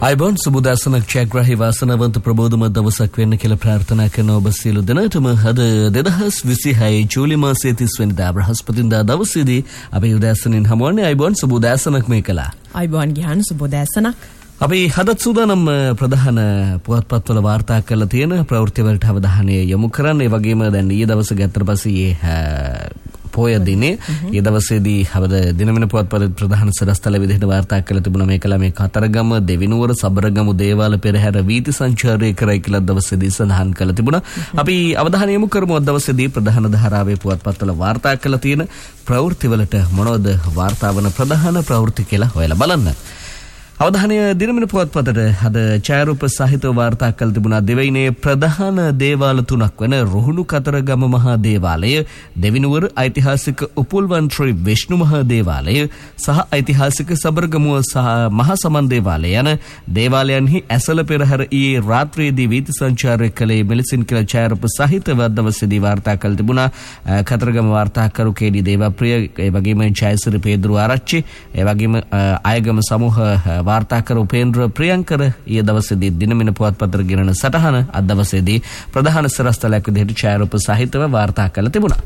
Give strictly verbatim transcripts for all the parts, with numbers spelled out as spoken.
අයිබෝන් සුබදාසනක් චක්‍රහි වාසනාවන්ත ප්‍රබෝධමත් දවසක් වෙන්න කියලා ප්‍රාර්ථනා කරන ඔබ සියලු දෙනාටම අද දෙදහස් විසිහය ජූලි මාසයේ තිස් වෙනිදා බ්‍රහස්පතින්දා දවසේදී අපි උදෑසනින් හමුවන්නේ අයිබෝන් සුබදාසනක් මේ කළා. අයිබෝන් ගියන් සුබදාසනක්. අපි හදත් සූදානම් ප්‍රධාන පුවත්පත්වල වාර්තා කරලා තියෙන ප්‍රවෘත්ති වලට අවධානය යොමු කරන්න. ඒ වගේම දැන් ඊයේ දවසේ ගත්තට පස්සේ පොය දිනේ ඊ දවසේදී හවද දිනමින පුවත්පතේ ප්‍රධාන සරස්තල විදිහට වාර්තා කරලා තිබුණා මේ කලා මේ කතරගම දෙවිනුවර සබරගමු දේවාල පෙරහැර වීථි සංචාරය කරයි කියලා දවසේදී සඳහන් කරලා තිබුණා. අපි අවධානය යොමු කරමු අද දවසේදී ප්‍රධාන ධාරාවේ පුවත්පත්වල වාර්තා කරලා තියෙන ප්‍රවෘත්ති වලට මොනවද වාර්තා වන ප්‍රධාන ප්‍රවෘත්ති කියලා හොයලා බලන්න. අවධානය දිනමින පුවත්පතට අද ඡායාරූප සහිතව වාර්තා කළ තිබුණා දෙවයිනේ ප්‍රධාන දේවාල තුනක් වන රුහුණු කතරගම මහා දේවාලය, දෙවිනුවර ඓතිහාසික උපුල්වන් ශ්‍රී විෂ්ණු මහා දේවාලය සහ ඓතිහාසික සබරගමුව සහ මහා සමන් දේවාලය යන දේවාලයන්හි ඇසළ පෙරහැර ඊයේ රාත්‍රියේදී වීථි සංචාරය කළේ මෙලෙසින් කියලා ඡායාරූප සහිතව දවසේදී වාර්තා කළ තිබුණා. කතරගම වාර්තාකරු කේඩී දේවප්‍රිය, ඒ වගේම ජයසිරි පේදුරු ආරච්චි, ඒ වගේම අයගම සමූහ වාර්තාකර උපේන්ද්‍ර ප්‍රියංකර ඊයේ දවසේදී දිනමින පුවත්පතට ගෙනන සටහන අද දවසේදී ප්‍රධාන සරස්තලයක් විදිහට ඡායාරූප සහිතව වාර්තා කළ තිබුණා.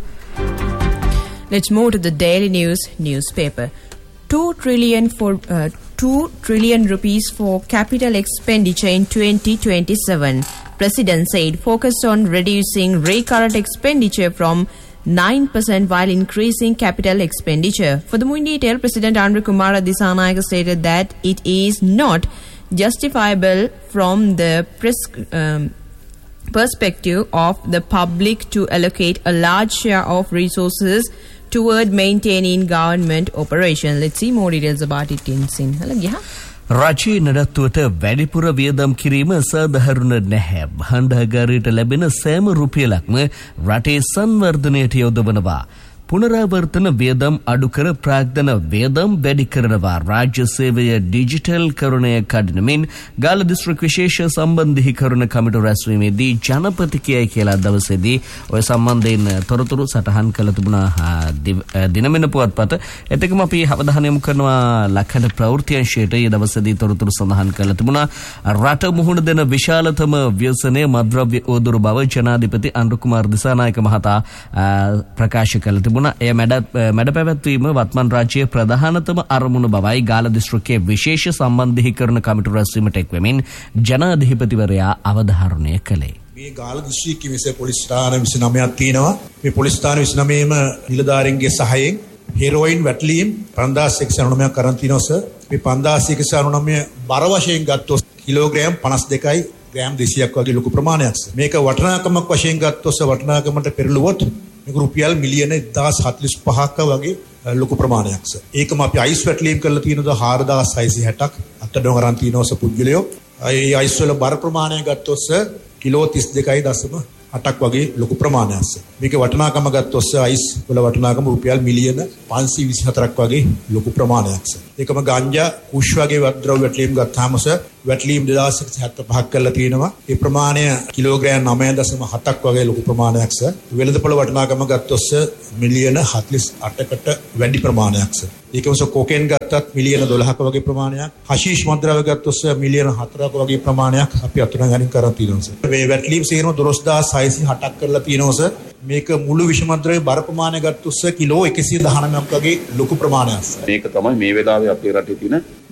Let's move to the Daily News newspaper. Two trillion for uh, two trillion rupees for capital expenditure in twenty twenty-seven. President said focus on reducing recurrent expenditure from nine percent while increasing capital expenditure. For the more detail, President Andrew Kumara Dissanayake stated that it is not justifiable from the pres- um, perspective of the public to allocate a large share of resources toward maintaining government operation. Let's see more details about it in Sinhala. Yeah. රජයේ නඩත්තුවට වැඩිපුර වියදම් කිරීම සාධාරණ නැහැ. භාණ්ඩාගාරයට ලැබෙන සෑම රුපියලක්ම රටේ සංවර්ධනයට යොදවනවා. පුනරාවර්තන වියදම් අඩු කර ප්‍රාග්ධන වියදම් වැඩි කරනවා. රාජ්‍ය සේවය ඩිජිටල් කරණය කඩනමින් ගාල්ල දිස්ත්‍රික් විශේෂ සම්බන්ධීකරණ කමිටු රැස්වීමේදී ජනපති කියයි කියලා දවසේදී ඔය සම්බන්ධයෙන් තොරතුරු සටහන් කළ තිබුණා දිනමින පුවත්පත. එතකම අපි අවධානය යොමු කරනවා ලක්හඬ ප්‍රවෘත්ති අංශයට. ඒ දවසේදී තොරතුරු සඳහන් කළ තිබුණා රට මුහුණ දෙන විශාලතම ව්‍යසනය මද්‍රව්‍ය උවදුරු බව ජනාධිපති අනුර කුමාර දිසානායක මහතා ප්‍රකාශ කළ තිබුණා. එය මැඩ පැවැත්වීම වත්මන් රාජ්‍යයේ ප්‍රධානතම අරමුණ බවයි ගාල්ල දිස්ත්‍රික්කයේ විශේෂ සම්බන්ධීකරණ කමිටු රැස්වීමට එක්වෙමින් ජනාධිපතිවරයා අවධාරණය කළේ. මේ ගාල්ල දිස්ත්‍රික්කයේ විශේෂ පොලිස් ස්ථාන විසිනමයක් තියෙනවා. මේ පොලිස් ස්ථාන විසිනමයේම නිලධාරීන්ගේ සහයෙන් හෙරෝයින් වැටලීම් පන්දාස් එකසිය අනූනවයක් කරන් තිනවා සර්. මේ පන්දාස් එකසිය අනූනවය බර වශයෙන් ගත්තොත් කිලෝග්‍රෑම් පනස් දෙකයි ග්‍රෑම් දෙසීයක් වගේ ලොකු ප්‍රමාණයක් සර්. මේක වටිනාකමක් වශයෙන් ගත්තොත් වටිනාකමට පෙරළුවොත් මේක රුපියල් මිලියන එකදාස් හතළිස් පහක වගේ ලොකු ප්‍රමාණයක් සර්. ඒකම අපි අයිස් වැටලීම් කරලා තියෙනවා හාරදාස් හයසිය හැටක් අත්තඩොන් අරන් තිනවා සර් පුද්ගලයෝ. ඒ අයිස් වල බර ප්‍රමාණය ගත්තොත් සර් කිලෝ තිස් දෙකයි දශම අටක් වගේ ලොකු ප්‍රමාණයක් සර්. මේක වටිනාකම ගත්තොත් සර් අයිස් වල වටිනාකම රුපියල් මිලියන පන්සිය විසි හතරක් වගේ ලොකු ප්‍රමාණයක් සර්. ඒකම ගංජා කුෂ් වගේ ද්‍රව්‍ය වැටලීම් ගත්තාම සර් වැටලීම් දෙදාස් එකසිය හැත්තෑ පහක් කරලා තියෙනවා. ඒ ප්‍රමාණය කිලෝග්‍රෑම් නවය දශම හතක් වගේ ලොකු ප්‍රමාණයක් සර්. වෙළඳපොළ වටිනාකම ගත්තොත් සර් මිලියන හතළිස් අටකට වැඩි ප්‍රමාණයක් සර්. ඒකම සර් කොකේන් ගත්තත් මිලියන දොළහක වගේ ප්‍රමාණයක්. හෂීෂ් මද්ද්‍රව්‍ය ගත්තොත් සර් මිලියන හතරක වගේ ප්‍රමාණයක් අපි අතුරුගාමින් කරන් තියෙනවා සර්. මේ වැටලීම් සේරම දොළොස්දාස් හයසිය හතක් කරලා තියෙනවා සර්. මේක මුළු විෂමද්‍රව්‍ය බර ප්‍රමාණය ගත්තොත් සර් කිලෝ එකසිය දහනවයක් වගේ ලොකු ප්‍රමාණයක් සර්. මේක තමයි මේ වෙලාවේ අපේ රටේ තියෙන